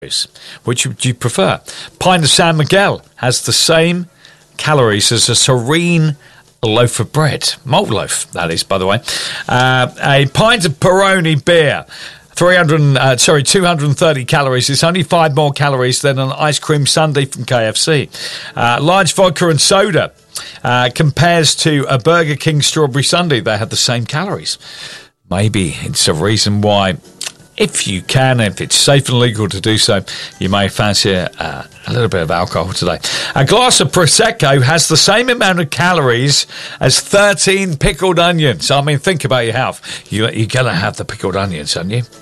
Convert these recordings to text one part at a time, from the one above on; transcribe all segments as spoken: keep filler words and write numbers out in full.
Which would you prefer? Pint of San Miguel has the same calories as a serene loaf of bread. Malt loaf, that is, by the way. Uh, a pint of Peroni beer, three hundred, uh, sorry, two hundred thirty calories. It's only five more calories than an ice cream sundae from K F C. Uh, large vodka and soda uh, compares to a Burger King strawberry sundae. They have the same calories. Maybe it's a reason why, if you can, if it's safe and legal to do so, you may fancy uh, a little bit of alcohol today. A glass of Prosecco has the same amount of calories as thirteen pickled onions. I mean, think about your health. You, you're going to have the pickled onions, aren't you?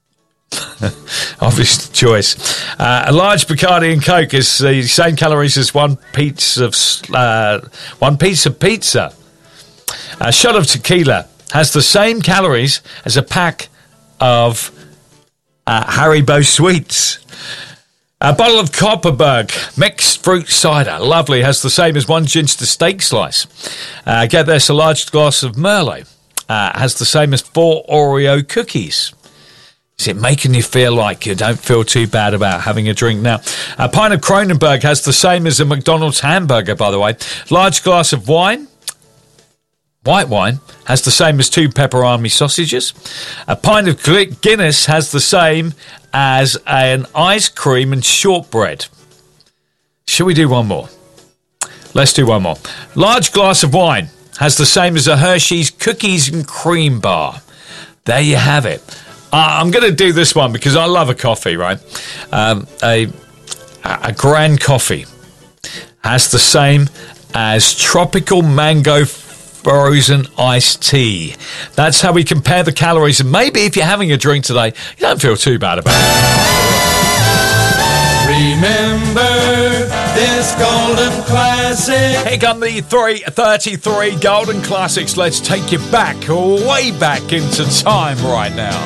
Obvious choice. Uh, a large Bacardi and Coke is the same calories as one piece of uh, one piece of pizza. A shot of tequila has the same calories as a pack of Uh, Haribo sweets. A bottle of Copperberg mixed fruit cider, lovely, has the same as one Ginster steak slice. Uh, get this, a large glass of Merlot uh, has the same as four Oreo cookies. Is it making you feel like you don't feel too bad about having a drink now? A pint of Kronenberg has the same as a McDonald's hamburger, by the way. Large glass of wine, white wine, has the same as two pepperoni sausages. A pint of Guinness has the same as an ice cream and shortbread. Shall we do one more? Let's do one more. Large glass of wine has the same as a Hershey's cookies and cream bar. There you have it. Uh, I'm going to do this one because I love a coffee, right? Um, a, a Grand Coffee has the same as tropical mango frozen iced tea. That's how we compare the calories. And maybe if you're having a drink today, you don't feel too bad about it. Remember this golden classic. Here come the three thirty-three golden classics. Let's take you back, way back into time right now.